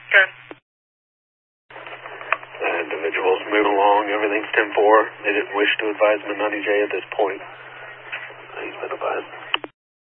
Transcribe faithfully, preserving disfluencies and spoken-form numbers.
Good. The individual's moving along. Everything's ten four. They didn't wish to advise Menotti J at this point. He's been advised.